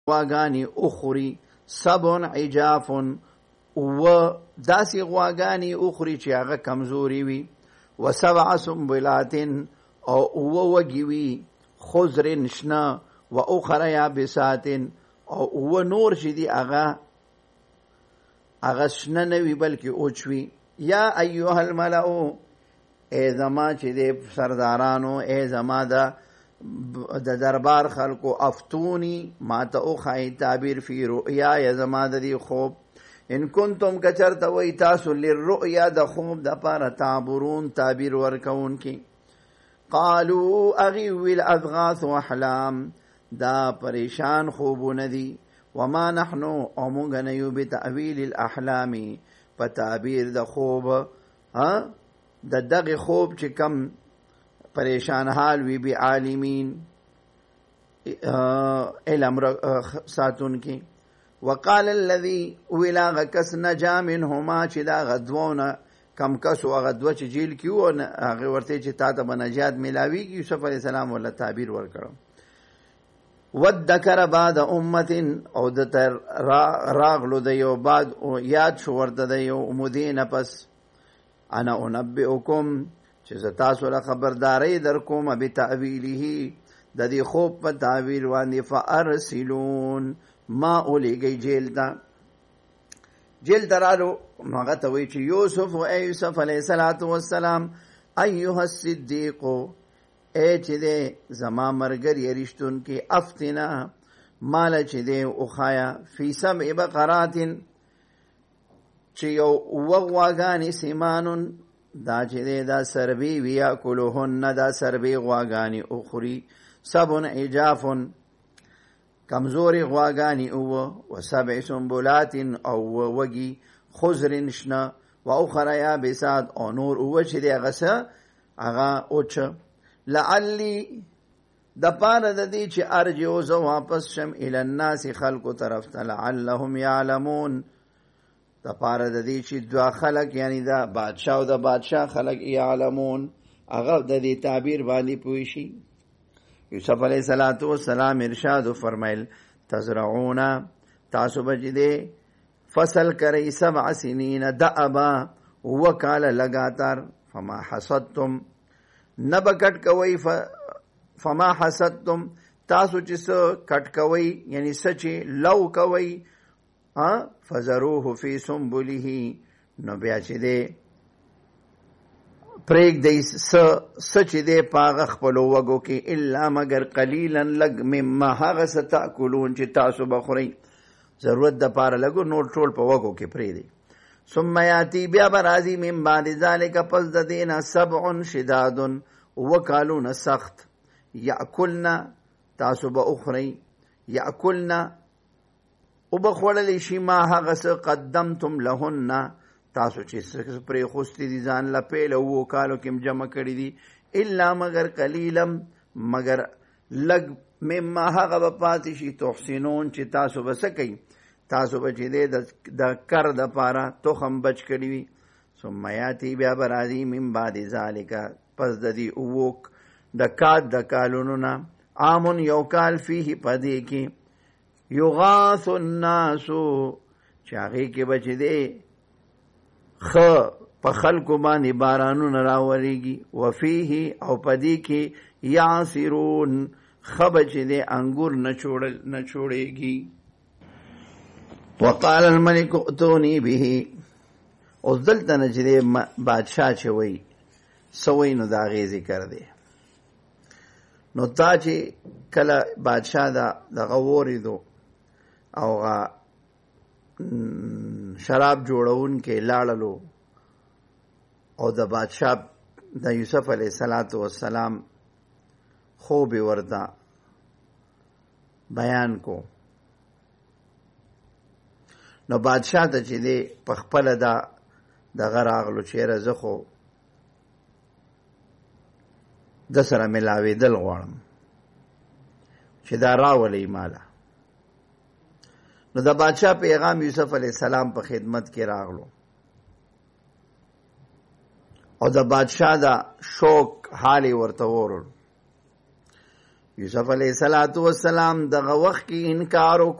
غواګانی اخری سبع عجاف و داسی غواګانی اخری چې هغه کمزوري وي و سبع سنبلات او وږي وي خضر شنه و اخر یابسات او نور چې دي هغه شنه نه وي بلکې اوچوي. یا ایها الملأ ای زما چې دی سردارانو، ای زما د دربار خلکو، افتونی ما ته وښایئ تعبیر فی رؤیا یا زما د دې خوب، ان کنتم کچرته وی تاسو للرؤیا د خوب د پاره تعبرون تعبیر ورکون کی. قالو اغي ویل اضغاث احلام دا پریشان خوبونه دي، وما نحنو او مونږ نه یو بتأویل الاحلام په تعبیر د خوب د دغه خوب چې کم پریشان حال وی بی عالمین علم ساتون کی. وقال الذي ولا کس نجا منهما چې دا غدوونه کم کس او غدوه چې جیل کیو هغه ورته چې تا ته بنجات ملاوی کی. یوسف علی السلام ولا تعبیر ورکړو. وذکر بعد امه او د تر راغلو د یو بعد او یاد شو ورته د یو مدینه پس انا انبئکم چې ز تاسو له خبرداري در کوم به تعویله د دې خوب په تعویل باندې فارسلون ما اولیږي جیل درالو هغه ته وی چې یوسف او یوسف علیه السلام ایها الصدیق ای چې دې زما مرګري رښتون کې افتنا مال چې دې او خایا فی سبع بقرات چې یو وغواګانی سیمانون دا چې دې دا سربی ویا کلوهن دا سربی غواګانی اخری سبع عجاف کمزوری غواګانی او سبع سنبلات او وگی خضر شنا و اخر یابسات او نور او چې دې هغه اوچ. لعلی د پاره د دې چې ارجو زه واپس شم الی الناس خلق طرف ته لعلهم یعلمون د پاره د دې چې دوا خلق یعنی دا بادشاہ او د بادشاہ خلق یعلمون هغه د دې تعبیر باندې پوه شي. یوسف علیه السلام ارشاد فرمایل تزرعون تاسو بجدې فصل کرئی 7 سنین دأبا وکاله لگاتار فما حصدتم نبکټ کوي فما حصدتم تاسو چې کټ کوي یعنی سچ لو کوي فزروه فی سنبله نو بیا چې دې پریک دی سچ دې پاغه خپل وګو کې الا مگر قلیلا لگ مما هغه ستاکلون چې تاسو بخورئ ضرورت د پاره لګو نور ټول په وګو کې پری دی. ثم یاتی بیا برازی من بعد ذلك پس د دینه 7 شداد وکالون سخت یاکلنا تاسو به اخری یاکلنا او بخوړل شي ما هغه قدمتم لهن تاسو چې پرې خوستي دي ځان لا پیل او کالو کې جمع کړی دي الا مگر قلیلم مگر لګ مما هغه به پاتې شي تحسنون چې تاسو به سکی تاسو به چې د کر د پاره تخم بچ کړی وي. ثم یاتی بیا برازی من بعد ذالک پس د دې اوک د کالونو نه عامن یو کال فيه پدې کې یغاث الناس چې هغې کې به چې دی په خلکو باندې بارانونه راوریږي وفیه او پدې کې یعصرون خبه چې دی انګور نه چوړېږي. وقال الملك ائتوني به اوس دلته نه چې دی بادشاه چې وایي سوی نو د هغې ذکر دی. نو تا چې کله بادشاه دغه وورېدو او شراب جوړون کې لاړلو او د بادشاہ د یوسف علیه السلام خوب ورته بیان کو نو بادشاہ ته چې دی په خپله دغه راغلو چېره زه خو د سره ملاوېدل غواړم چې دا راولئ ماله. نو د بادشاہ پیغام یوسف علیہ السلام په خدمت کې راغلو او د بادشاہ دا شوق حالی ورته ورل. یوسف علیہ السلام دغه وخت کې انکار